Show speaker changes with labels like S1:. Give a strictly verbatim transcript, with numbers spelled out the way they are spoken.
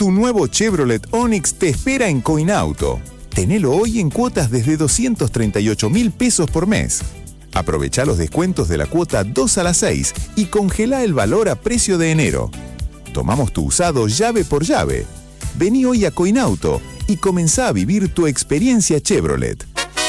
S1: Tu nuevo Chevrolet Onix te espera en Coinauto. Tenelo hoy en cuotas desde doscientos treinta y ocho mil pesos por mes. Aprovecha los descuentos de la cuota dos a las seis y congela el valor a precio de enero. Tomamos tu usado llave por llave. Vení hoy a Coinauto y comenzá a vivir tu experiencia Chevrolet.